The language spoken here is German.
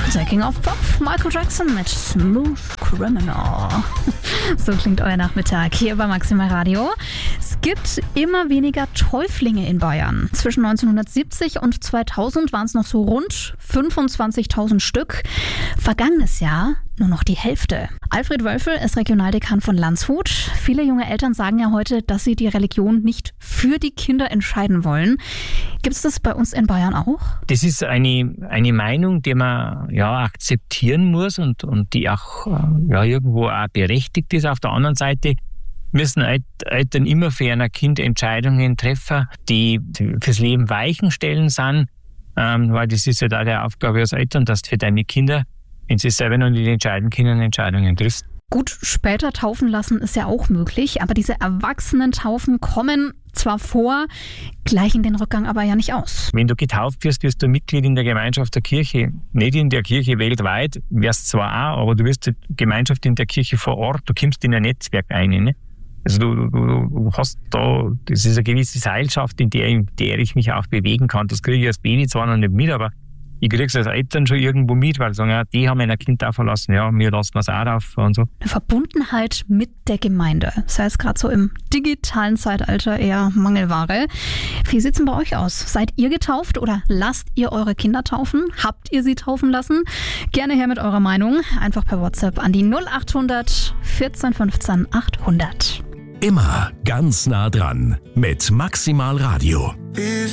Der King of Pop, Michael Jackson mit Smooth Criminal. So klingt euer Nachmittag hier bei Maximal Radio. Es gibt immer weniger Täuflinge in Bayern. Zwischen 1970 und 2000 waren es noch so rund 25.000 Stück. Vergangenes Jahr nur noch die Hälfte. Alfred Wölfel ist Regionaldekan von Landshut. Viele junge Eltern sagen ja heute, dass sie die Religion nicht für die Kinder entscheiden wollen. Gibt es das bei uns in Bayern auch? Das ist eine Meinung, die man akzeptieren muss und die auch irgendwo auch berechtigt ist. Auf der anderen Seite müssen Eltern immer für ein Kind Entscheidungen treffen, die fürs Leben Weichen stellen sind, weil das ist ja da die Aufgabe als Eltern, dass du für deine Kinder, wenn sie selber noch nicht entscheiden können, Entscheidungen triffst. Gut, später taufen lassen ist ja auch möglich, aber diese Erwachsenen-Taufen kommen zwar vor, gleichen den Rückgang aber ja nicht aus. Wenn du getauft wirst, wirst du Mitglied in der Gemeinschaft der Kirche. Nicht in der Kirche weltweit, wärst zwar auch, aber du wirst die Gemeinschaft in der Kirche vor Ort, du kommst in ein Netzwerk ein. Ne? Also du hast da, das ist eine gewisse Seilschaft, in der ich mich auch bewegen kann. Das kriege ich als Baby zwar noch nicht mit, aber ich kriege es als Eltern schon irgendwo mit, weil sie sagen, ja, die haben ein Kind taufen lassen, ja, wir lassen es auch taufen und so. Eine Verbundenheit mit der Gemeinde, das heißt gerade so im digitalen Zeitalter eher Mangelware. Wie sieht es denn bei euch aus? Seid ihr getauft oder lasst ihr eure Kinder taufen? Habt ihr sie taufen lassen? Gerne her mit eurer Meinung, einfach per WhatsApp an die 0800 14 15 800. Immer ganz nah dran mit Maximal Radio.